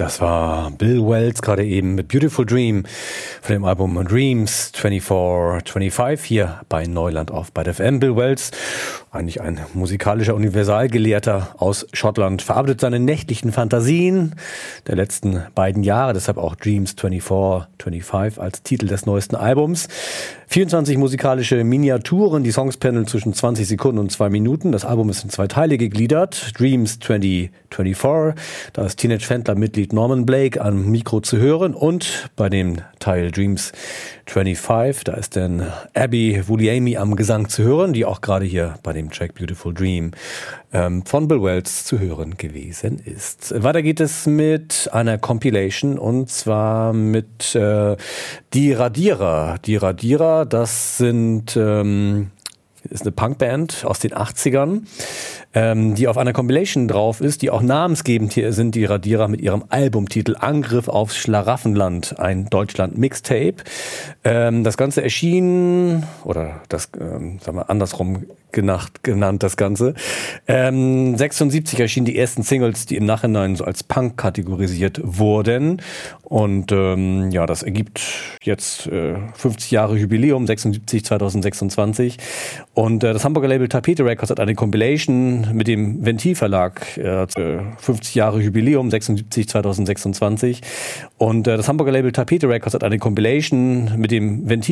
Das war Bill Wells gerade eben mit Beautiful Dream von dem Album Dreams 2425 hier bei Neuland auf Byte FM. Bill Wells, eigentlich ein musikalischer Universalgelehrter aus Schottland, verarbeitet seine nächtlichen Fantasien der letzten beiden Jahre, deshalb auch Dreams 2425 als Titel des neuesten Albums. 24 musikalische Miniaturen, die Songs pendeln zwischen 20 Sekunden und 2 Minuten. Das Album ist in 2 Teile gegliedert. Dreams 2024, da ist Teenage Fanclub-Mitglied Norman Blake am Mikro zu hören, und bei dem Teil Dreams 25, da ist dann Abby Vulliamy am Gesang zu hören, die auch gerade hier bei dem Track Beautiful Dream von Bill Wells zu hören gewesen ist. Weiter geht es mit einer Compilation, und zwar mit Die Radierer. Die Radierer, das ist eine Punkband aus den 80ern, die auf einer Compilation drauf ist, die auch namensgebend hier sind, die Radierer, mit ihrem Albumtitel Angriff aufs Schlaraffenland, ein Deutschland-Mixtape. Das Ganze erschien, oder das, sagen wir andersrum genannt, das Ganze. 76 erschienen die ersten Singles, die im Nachhinein so als Punk kategorisiert wurden. Und ja, das ergibt jetzt 50 Jahre Jubiläum, 76 2026. Und das Hamburger Label Tapete Records hat eine Compilation mit dem Ventil Verlag, 50 Jahre Jubiläum, 76 2026. Und das Hamburger Label Tapete Records hat eine Compilation mit dem Ventil